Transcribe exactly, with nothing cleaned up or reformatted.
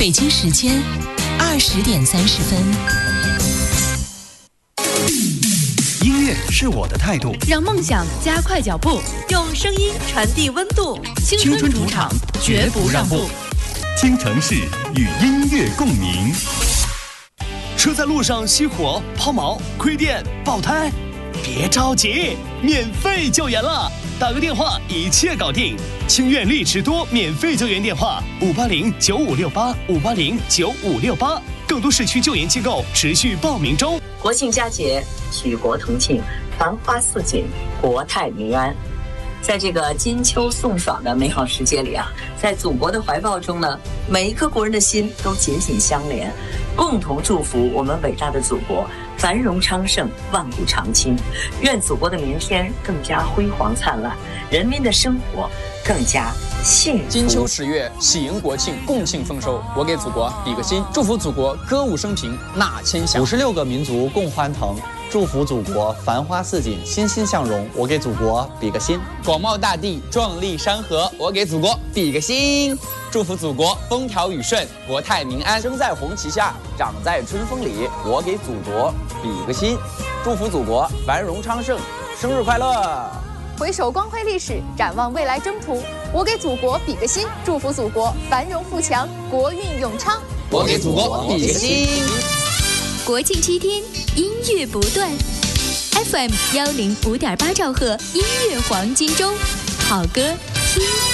北京时间二十点三十分。 音乐是我的态度， 让梦想加快脚步，用声音传递温度。青春主场，绝不让步。 京城市与音乐共鸣。 车在路上熄火、抛锚、亏电、爆胎，别着急，免费救援了！打个电话，一切搞定。清苑力驰多免费救援电话：五八零九五六八五八零九五六八。更多市区救援机构持续报名中。 国庆佳节，举国同庆，繁花似锦，国泰民安。在这个金秋送爽的美好时节里啊，在祖国的怀抱中呢，每一颗国人的心都紧紧相连，共同祝福我们伟大的祖国繁荣昌盛，万古长青。愿祖国的明天更加辉煌灿烂，人民的生活更加幸福。 金秋十月，喜迎国庆，共庆丰收。我给祖国比个心，祝福祖国歌舞升平，纳千祥。 五十六个民族共欢腾，祝福祖国繁花似锦，欣欣向荣。我给祖国比个心。 广袤大地，壮丽山河，我给祖国比个心。祝福祖国风调雨顺，国泰民安。 生在红旗下，长在春风里，我给祖国比个心。祝福祖国繁荣昌盛，生日快乐！ 回首光辉历史，展望未来征途，我给祖国比个心，祝福祖国繁荣富强，国运永昌。 我给祖国比个心。 国庆七天，音乐不断 ，F M 幺零五点八兆赫，音乐黄金周，好歌听。